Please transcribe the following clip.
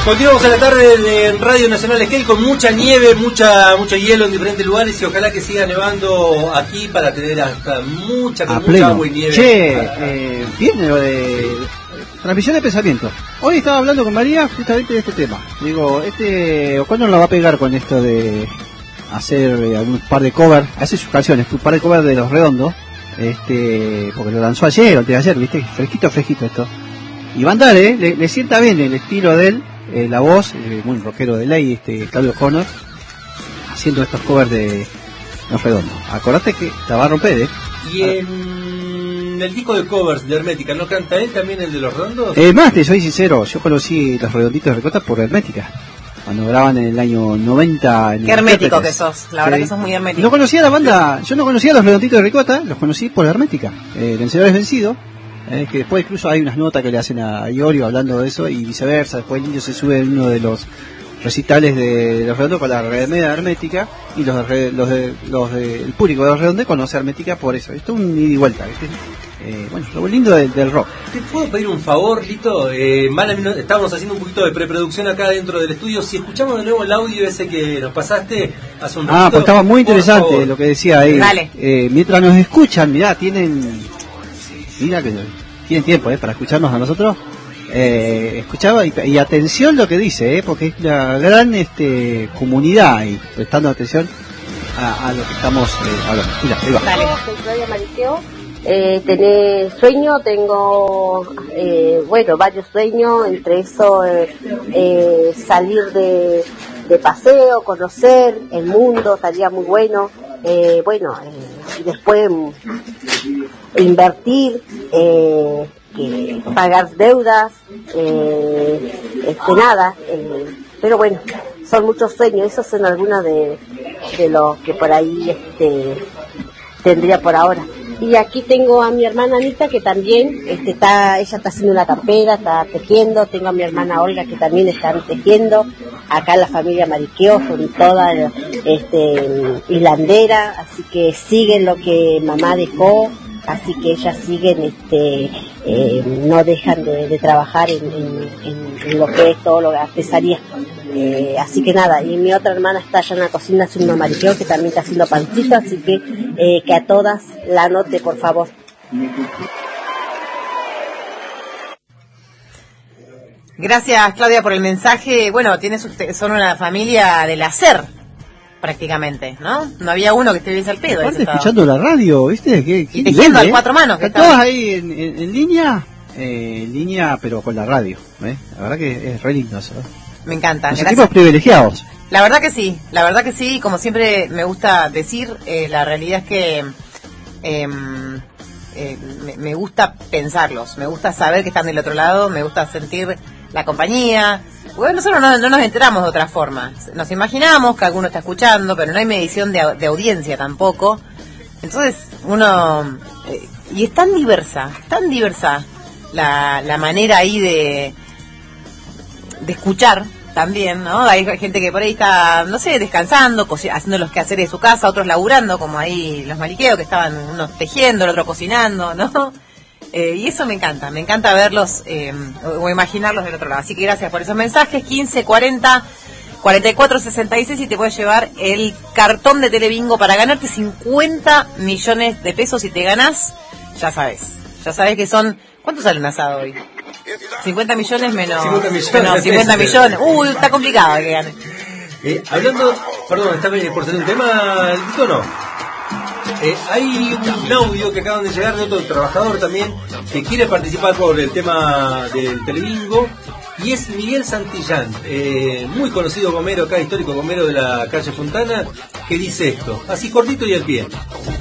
Continuamos a la tarde de Radio Nacional Esquel con mucha nieve, mucho hielo en diferentes lugares y ojalá que siga nevando aquí para tener hasta mucha agua y nieve. Che, viene lo de transmisión de pensamiento. Hoy estaba hablando con María justamente de este tema. Digo, ¿cuándo lo va a pegar con esto de hacer un par de covers? Hace sus canciones, un par de covers de Los Redondos. Porque lo lanzó ayer o antes de ayer, viste, fresquito esto. Y va a andar, le sienta bien el estilo de él. La voz, muy rockero de ley, Claudio Connor, haciendo estos covers de Los Redondos. Acordate que la va a romper, Y en el disco de covers de Hermética, ¿no canta él también el de Los Redondos? Más, te soy sincero, yo conocí Los Redonditos de Ricota por Hermética, cuando graban en el año 90. Qué hermético que sos, la verdad que sos muy hermético. No conocía la banda, yo no conocía Los Redonditos de Ricota, los conocí por Hermética, Vencedor es Vencido. Que después incluso hay unas notas que le hacen a Iorio hablando de eso y viceversa. Después el Indio se sube en uno de los recitales de Los Redondos con la remera hermética y el público de Los Redondos conoce Hermética por eso. Esto es un ida y vuelta, ¿viste? Bueno, lo lindo del rock. ¿Te puedo pedir un favor, Lito? Estábamos haciendo un poquito de preproducción acá dentro del estudio. Si escuchamos de nuevo el audio ese que nos pasaste hace un ratito, pues estaba muy interesante lo que decía ahí. Dale. Mientras nos escuchan, mirá que tienen tiempo para escucharnos a nosotros. Escuchaba y atención lo que dice, porque es una gran comunidad y prestando atención a lo que estamos hablando. Mira, ahí va. Dale. Soy Claudia Mariqueo. Tenés sueño, tengo varios sueños, entre eso salir de paseo, conocer el mundo, estaría muy bueno. Y después invertir, pagar deudas, pero bueno, son muchos sueños. Esos son algunos de los que por ahí tendría por ahora. Y aquí tengo a mi hermana Anita, que también ella está haciendo una campera, está tejiendo. Tengo a mi hermana Olga, que también está tejiendo. Acá la familia Mariqueo son toda hilandera, así que siguen lo que mamá dejó, así que ellas siguen, no dejan de trabajar en lo que es todo lo de artesanía. Así que nada, y mi otra hermana está allá en la cocina haciendo Mariqueo, que también está haciendo pancito, así que a todas la anote, por favor. Gracias, Claudia, por el mensaje. Bueno, son una familia del hacer, prácticamente, ¿no? No había uno que esté al pedo. Aparte escuchando la radio, ¿viste? Y tejiendo al cuatro manos. Están todas ahí en línea, pero con la radio, La verdad que es re lindo eso, Me encanta. Nos sentimos privilegiados. La verdad que sí, como siempre me gusta decir, la realidad es que me gusta pensarlos, me gusta saber que están del otro lado, me gusta sentir la compañía. Bueno, nosotros no nos enteramos de otra forma. Nos imaginamos que alguno está escuchando, pero no hay medición de audiencia tampoco. Entonces uno... y es tan diversa la manera ahí de escuchar también, ¿no? Hay gente que por ahí está, no sé, descansando, haciendo los quehaceres de su casa, otros laburando, como ahí los Mariqueos, que estaban unos tejiendo, el otro cocinando, ¿no? Y eso me encanta verlos o imaginarlos del otro lado. Así que gracias por esos mensajes. 1540 4466 y te puedes llevar el cartón de Telebingo para ganarte 50 millones de pesos. Si te ganás, ya sabes que son... ¿Cuánto sale un asado hoy? 50 millones menos 50 millones. Uy, está complicado que gane. Hablando, perdón, ¿está por ser un tema, o no? Hay un audio que acaban de llegar de otro trabajador también que quiere participar por el tema del Telebingo, y es Miguel Santillán, muy conocido gomero acá, histórico gomero de la calle Fontana, que dice esto, así cortito y al pie.